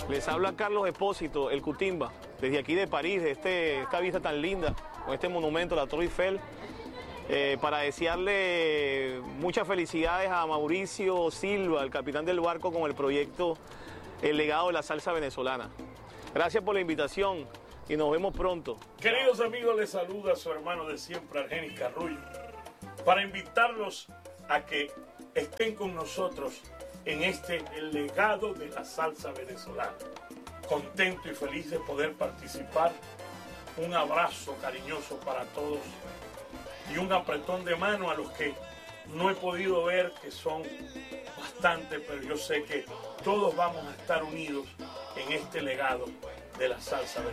Les habla Carlos Espósito, el Cutimba, desde aquí de París, de esta vista tan linda, con este monumento, la Torre Eiffel, para desearle muchas felicidades a Mauricio Silva, el capitán del barco, con el proyecto El Legado de la Salsa Venezolana. Gracias por la invitación y nos vemos pronto. Queridos amigos, les saluda su hermano de siempre, Argenis Carrullo, para invitarlos a que estén con nosotros en El Legado de la Salsa Venezolana. Contento y feliz de poder participar. Un abrazo cariñoso para todos y un apretón de mano a los que no he podido ver, que son bastantes, pero yo sé que todos vamos a estar unidos en este legado de la salsa venezolana.